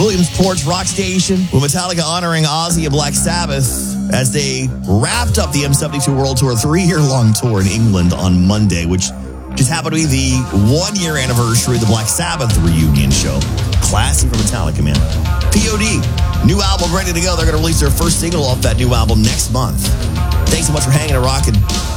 Williamsport's Rock Station, with Metallica honoring Ozzy and Black Sabbath as they wrapped up the M72 World Tour, 3-year-long tour in England on Monday, which just happened to be the 1-year anniversary of the Black Sabbath reunion show. Classy for Metallica, man. POD, new album ready to go. They're going to release their first single off that new album next month. Thanks so much for hanging and rocking.